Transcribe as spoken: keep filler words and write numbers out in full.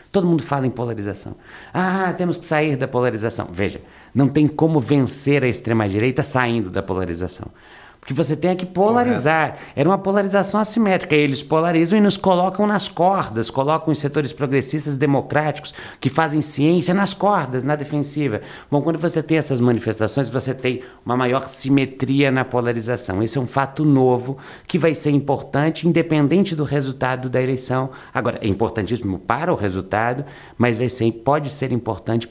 Todo mundo fala em polarização. Ah, temos que sair da polarização. Veja, não tem como vencer a extrema-direita saindo da polarização. Porque você tem que polarizar. Correto. Era uma polarização assimétrica. Eles polarizam e nos colocam nas cordas, colocam os setores progressistas democráticos que fazem ciência nas cordas, na defensiva. Bom, quando você tem essas manifestações, você tem uma maior simetria na polarização. Esse é um fato novo que vai ser importante, independente do resultado da eleição. Agora, é importantíssimo para o resultado, mas vai ser, pode ser importante